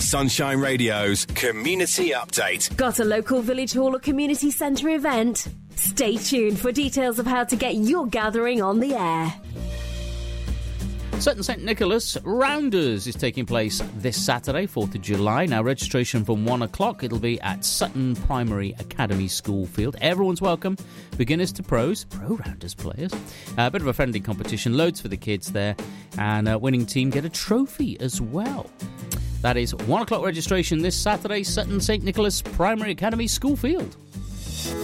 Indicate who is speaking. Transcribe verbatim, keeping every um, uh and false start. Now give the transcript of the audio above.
Speaker 1: Sunshine Radio's Community Update.
Speaker 2: Got a local village hall or community centre event? Stay tuned for details of how to get your gathering on the air.
Speaker 3: Sutton St Nicholas Rounders is taking place this Saturday, fourth of July. Now, registration from one o'clock. It'll be at Sutton Primary Academy School Field. Everyone's welcome, beginners to pros, pro Rounders players. A uh, bit of a friendly competition, loads for the kids there, and uh, winning team get a trophy as well. That is one o'clock registration this Saturday, Sutton St Nicholas Primary Academy School Field.